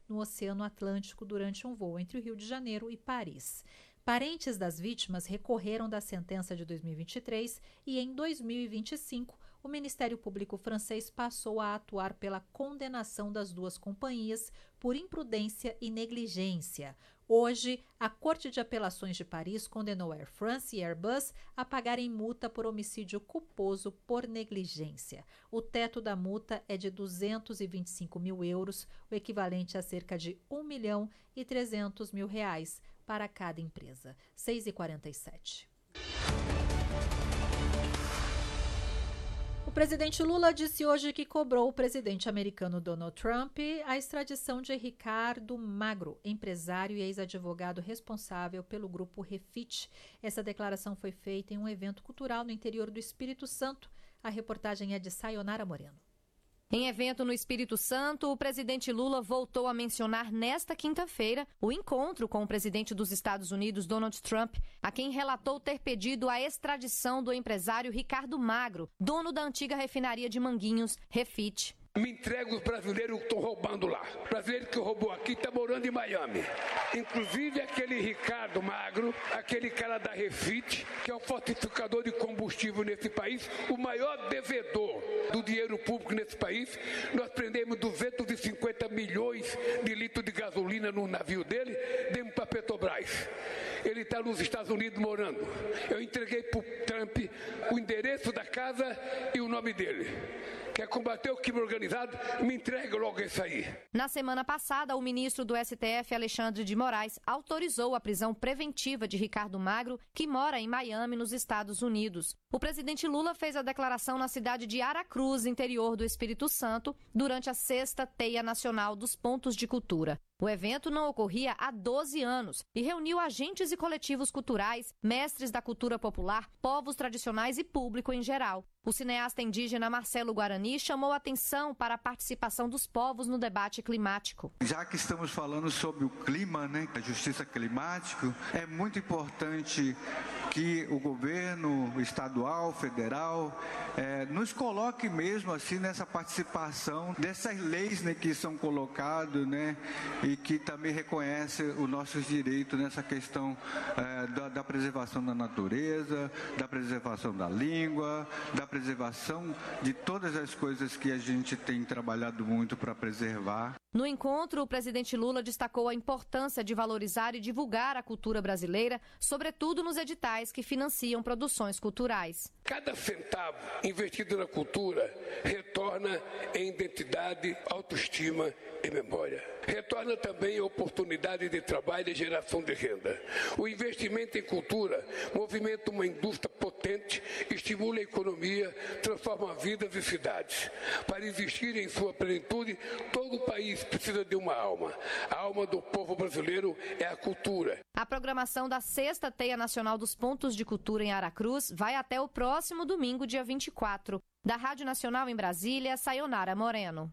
no Oceano Atlântico durante um voo entre o Rio de Janeiro e Paris. Parentes das vítimas recorreram da sentença de 2023 e, em 2025, o Ministério Público francês passou a atuar pela condenação das duas companhias por imprudência e negligência. Hoje, a Corte de Apelações de Paris condenou Air France e Airbus a pagarem multa por homicídio culposo por negligência. O teto da multa é de 225 mil euros, o equivalente a cerca de R$1.300.000 para cada empresa. 6h47. O presidente Lula disse hoje que cobrou o presidente americano Donald Trump a extradição de Ricardo Magro, empresário e ex-advogado responsável pelo grupo Refit. Essa declaração foi feita em um evento cultural no interior do Espírito Santo. A reportagem é de Sayonara Moreno. Em evento no Espírito Santo, o presidente Lula voltou a mencionar nesta quinta-feira o encontro com o presidente dos Estados Unidos, Donald Trump, a quem relatou ter pedido a extradição do empresário Ricardo Magro, dono da antiga refinaria de Manguinhos, Refit. Me entrega os brasileiros que estão roubando lá. O brasileiro que roubou aqui está morando em Miami. Inclusive aquele Ricardo Magro, aquele cara da Refit, que é o falsificador de combustível nesse país, o maior devedor do dinheiro público nesse país. Nós prendemos 250 milhões de litros de gasolina no navio dele, demos para a Petrobras. Ele está nos Estados Unidos morando. Eu entreguei para o Trump o endereço da casa e o nome dele. Quer combater o crime organizado? Me entrega logo isso aí. Na semana passada, o ministro do STF, Alexandre de Moraes, autorizou a prisão preventiva de Ricardo Magro, que mora em Miami, nos Estados Unidos. O presidente Lula fez a declaração na cidade de Aracruz, interior do Espírito Santo, durante a 6ª Teia Nacional dos Pontos de Cultura. O evento não ocorria há 12 anos e reuniu agentes e coletivos culturais, mestres da cultura popular, povos tradicionais e público em geral. O cineasta indígena Marcelo Guarani chamou a atenção para a participação dos povos no debate climático. Já que estamos falando sobre o clima, a justiça climática, é muito importante que o governo estadual, federal, nos coloque mesmo assim nessa participação dessas leis que são colocadas, e que também reconhece os nossos direitos nessa questão da preservação da natureza, da preservação da língua, da preservação de todas as coisas que a gente tem trabalhado muito para preservar. No encontro, o presidente Lula destacou a importância de valorizar e divulgar a cultura brasileira, sobretudo nos editais que financiam produções culturais. Cada centavo investido na cultura retorna em identidade, autoestima e memória. Retorna também a oportunidade de trabalho e geração de renda. O investimento em cultura movimenta uma indústria potente, estimula a economia, transforma vidas e cidades. Para existir em sua plenitude, todo o país precisa de uma alma. A alma do povo brasileiro é a cultura. A programação da 6ª Teia Nacional dos Pontos de Cultura em Aracruz vai até o próximo domingo, dia 24. Da Rádio Nacional em Brasília, Sayonara Moreno.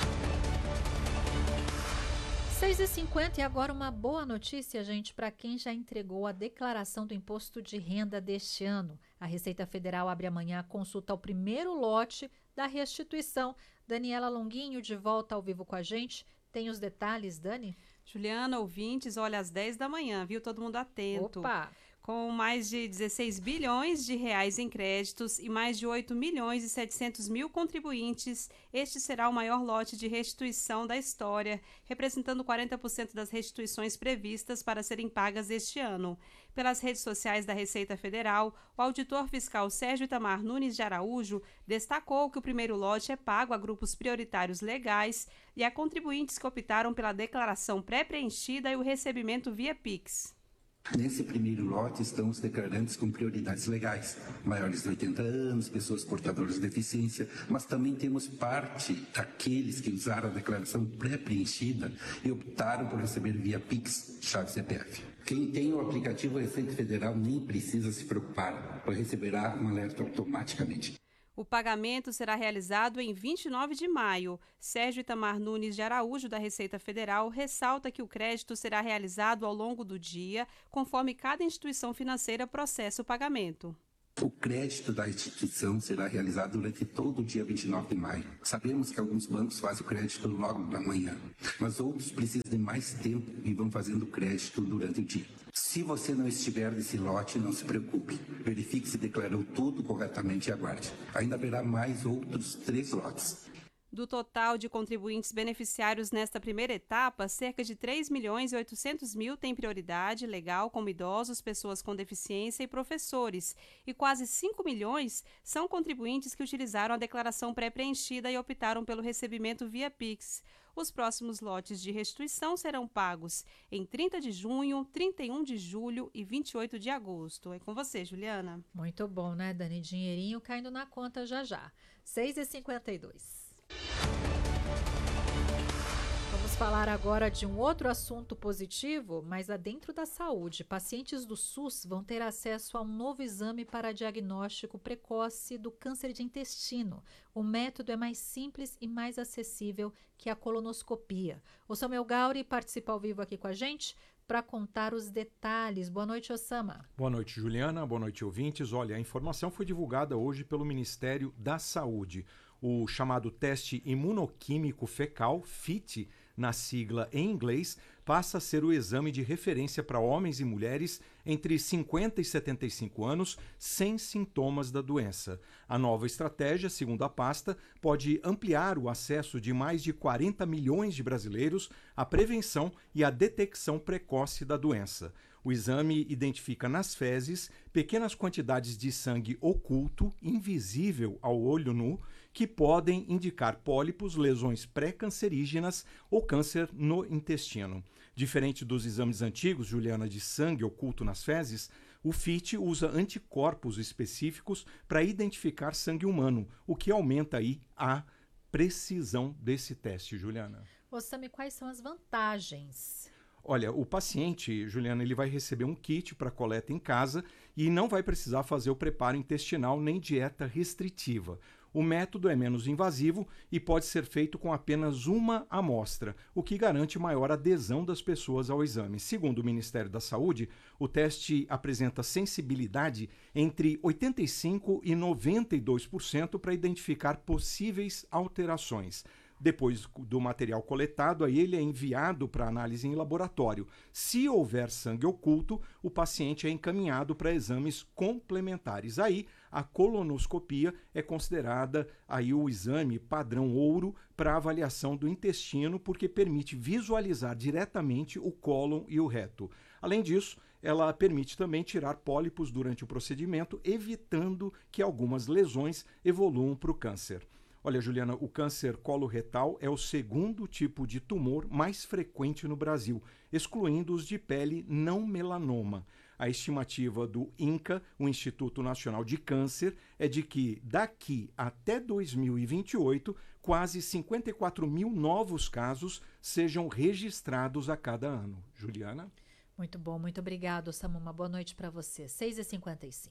6h50 e agora uma boa notícia, gente, para quem já entregou a declaração do imposto de renda deste ano. A Receita Federal abre amanhã a consulta ao primeiro lote da restituição. Daniela Longuinho, de volta ao vivo com a gente. Tem os detalhes, Dani? Juliana, ouvintes, olha, às 10 da manhã, viu? Todo mundo atento. Opa! Com mais de 16 bilhões de reais em créditos e mais de 8 milhões e 700 mil contribuintes, este será o maior lote de restituição da história, representando 40% das restituições previstas para serem pagas este ano. Pelas redes sociais da Receita Federal, o auditor fiscal Sérgio Itamar Nunes de Araújo destacou que o primeiro lote é pago a grupos prioritários legais e a contribuintes que optaram pela declaração pré-preenchida e o recebimento via Pix. Nesse primeiro lote estão os declarantes com prioridades legais, maiores de 80 anos, pessoas portadoras de deficiência, mas também temos parte daqueles que usaram a declaração pré-preenchida e optaram por receber via Pix, chave CPF. Quem tem o aplicativo Receita Federal nem precisa se preocupar, pois receberá um alerta automaticamente. O pagamento será realizado em 29 de maio. Sérgio Itamar Nunes de Araújo, da Receita Federal, ressalta que o crédito será realizado ao longo do dia, conforme cada instituição financeira processa o pagamento. O crédito da instituição será realizado durante todo o dia 29 de maio. Sabemos que alguns bancos fazem o crédito logo na manhã, mas outros precisam de mais tempo e vão fazendo o crédito durante o dia. Se você não estiver nesse lote, não se preocupe. Verifique se declarou tudo corretamente e aguarde. Ainda haverá mais outros 3 lotes. Do total de contribuintes beneficiários nesta primeira etapa, cerca de 3.800.000 têm prioridade legal, como idosos, pessoas com deficiência e professores, e quase 5 milhões são contribuintes que utilizaram a declaração pré-preenchida e optaram pelo recebimento via Pix. Os próximos lotes de restituição serão pagos em 30 de junho, 31 de julho e 28 de agosto. É com você, Juliana. Muito bom, né, Dani? Dinheirinho caindo na conta já já. 6h52. Vamos falar agora de um outro assunto positivo, mas dentro da saúde. Pacientes do SUS vão ter acesso a um novo exame para diagnóstico precoce do câncer de intestino. O método é mais simples e mais acessível que a colonoscopia. O Samuel Gauri participa ao vivo aqui com a gente para contar os detalhes. Boa noite, Osama. Boa noite, Juliana. Boa noite, ouvintes. Olha, a informação foi divulgada hoje pelo Ministério da Saúde. O chamado teste imunoquímico fecal, FIT, na sigla em inglês, passa a ser o exame de referência para homens e mulheres entre 50 e 75 anos sem sintomas da doença. A nova estratégia, segundo a pasta, pode ampliar o acesso de mais de 40 milhões de brasileiros à prevenção e à detecção precoce da doença. O exame identifica nas fezes pequenas quantidades de sangue oculto, invisível ao olho nu, que podem indicar pólipos, lesões pré-cancerígenas ou câncer no intestino. Diferente dos exames antigos, Juliana, de sangue oculto nas fezes, o FIT usa anticorpos específicos para identificar sangue humano, o que aumenta aí a precisão desse teste, Juliana. Osama, quais são as vantagens? Olha, o paciente, Juliana, ele vai receber um kit para coleta em casa e não vai precisar fazer o preparo intestinal nem dieta restritiva. O método é menos invasivo e pode ser feito com apenas uma amostra, o que garante maior adesão das pessoas ao exame. Segundo o Ministério da Saúde, o teste apresenta sensibilidade entre 85% e 92% para identificar possíveis alterações. Depois do material coletado, aí ele é enviado para análise em laboratório. Se houver sangue oculto, o paciente é encaminhado para exames complementares. Aí, a colonoscopia é considerada aí o exame padrão ouro para avaliação do intestino, porque permite visualizar diretamente o cólon e o reto. Além disso, ela permite também tirar pólipos durante o procedimento, evitando que algumas lesões evoluam para o câncer. Olha, Juliana, o câncer coloretal é o segundo tipo de tumor mais frequente no Brasil, excluindo os de pele não melanoma. A estimativa do INCA, o Instituto Nacional de Câncer, é de que daqui até 2028, quase 54 mil novos casos sejam registrados a cada ano. Juliana? Muito bom, muito obrigado, Samu. Uma boa noite para você. 6h55.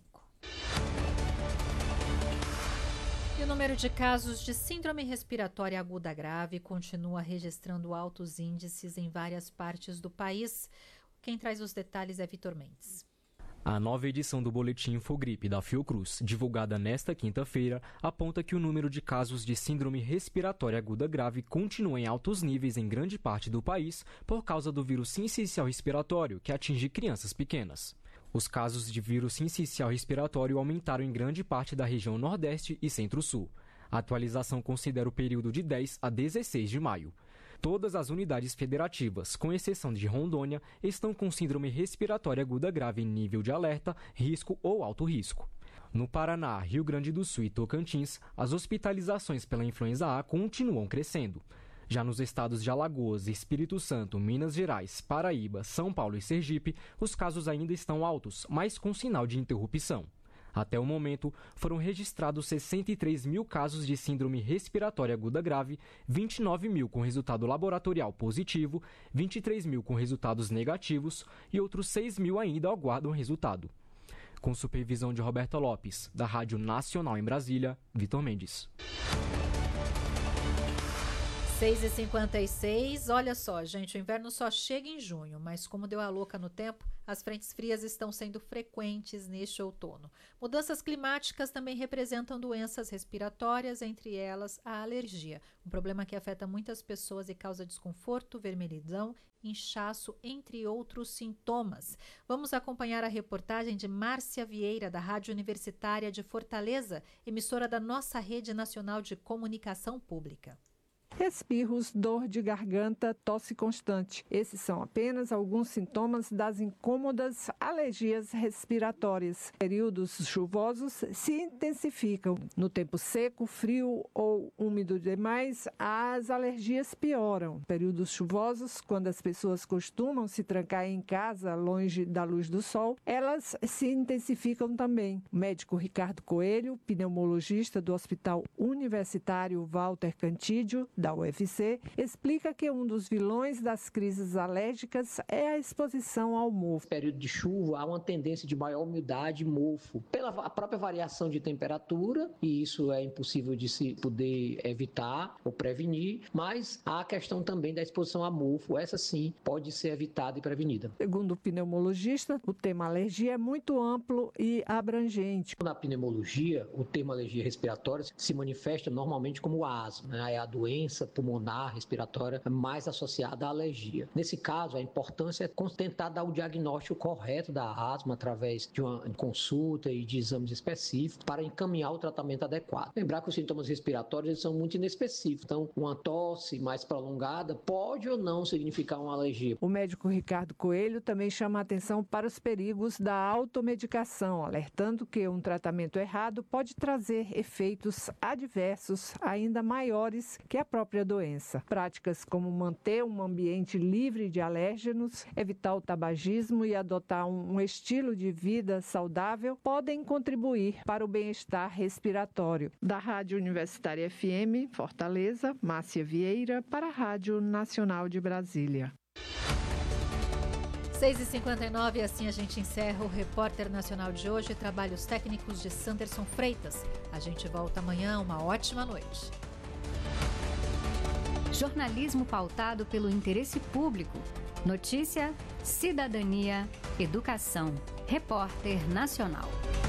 E o número de casos de síndrome respiratória aguda grave continua registrando altos índices em várias partes do país. Quem traz os detalhes é Vitor Mendes. A nova edição do Boletim Infogripe da Fiocruz, divulgada nesta quinta-feira, aponta que o número de casos de síndrome respiratória aguda grave continua em altos níveis em grande parte do país por causa do vírus sincicial respiratório, que atinge crianças pequenas. Os casos de vírus sincicial respiratório aumentaram em grande parte da região Nordeste e Centro-Sul. A atualização considera o período de 10 a 16 de maio. Todas as unidades federativas, com exceção de Rondônia, estão com síndrome respiratória aguda grave em nível de alerta, risco ou alto risco. No Paraná, Rio Grande do Sul e Tocantins, as hospitalizações pela influenza A continuam crescendo. Já nos estados de Alagoas, Espírito Santo, Minas Gerais, Paraíba, São Paulo e Sergipe, os casos ainda estão altos, mas com sinal de interrupção. Até o momento, foram registrados 63 mil casos de síndrome respiratória aguda grave, 29 mil com resultado laboratorial positivo, 23 mil com resultados negativos e outros 6 mil ainda aguardam resultado. Com supervisão de Roberta Lopes, da Rádio Nacional em Brasília, Vitor Mendes. 6h56, olha só, gente, o inverno só chega em junho, mas como deu a louca no tempo, as frentes frias estão sendo frequentes neste outono. Mudanças climáticas também representam doenças respiratórias, entre elas a alergia, um problema que afeta muitas pessoas e causa desconforto, vermelhidão, inchaço, entre outros sintomas. Vamos acompanhar a reportagem de Márcia Vieira, da Rádio Universitária de Fortaleza, emissora da nossa Rede Nacional de Comunicação Pública. Espirros, dor de garganta, tosse constante. Esses são apenas alguns sintomas das incômodas alergias respiratórias. Períodos chuvosos se intensificam. No tempo seco, frio ou úmido demais, as alergias pioram. Períodos chuvosos, quando as pessoas costumam se trancar em casa, longe da luz do sol, elas se intensificam também. O médico Ricardo Coelho, pneumologista do Hospital Universitário Walter Cantídio, da UFC, explica que um dos vilões das crises alérgicas é a exposição ao mofo. No período de chuva, há uma tendência de maior umidade e mofo, pela própria variação de temperatura, e isso é impossível de se poder evitar ou prevenir, mas há a questão também da exposição a mofo, essa sim pode ser evitada e prevenida. Segundo o pneumologista, o tema alergia é muito amplo e abrangente. Na pneumologia, o termo alergia respiratória se manifesta normalmente como asma, é a doença pulmonar respiratória mais associada à alergia. Nesse caso, a importância é tentar dar o diagnóstico correto da asma através de uma consulta e de exames específicos para encaminhar o tratamento adequado. Lembrar que os sintomas respiratórios eles são muito inespecíficos, então uma tosse mais prolongada pode ou não significar uma alergia. O médico Ricardo Coelho também chama a atenção para os perigos da automedicação, alertando que um tratamento errado pode trazer efeitos adversos ainda maiores que a própria doença. Práticas como manter um ambiente livre de alérgenos, evitar o tabagismo e adotar um estilo de vida saudável podem contribuir para o bem-estar respiratório. Da Rádio Universitária FM, Fortaleza, Márcia Vieira, para a Rádio Nacional de Brasília. 6h59, assim a gente encerra o Repórter Nacional de hoje. Trabalhos técnicos de Sanderson Freitas. A gente volta amanhã. Uma ótima noite. Jornalismo pautado pelo interesse público. Notícia, cidadania, educação. Repórter Nacional.